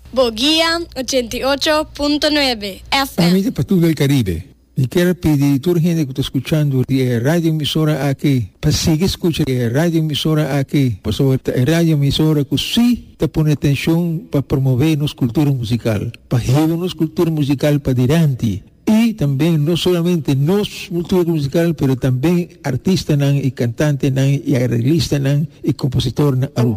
Boguía 88.9 FM. Amiga para todo el Caribe. Y quiero pedir a toda la gente que está escuchando de radio emisora aquí, para seguir escuchando radio emisora aquí, por sobre radio emisora que sí te pone atención para promover nuestra cultura musical, para llevar nuestra cultura musical para adelante. Y también no solamente nuestra cultura musical, pero también artistas y cantantes y arreglistas y compositores.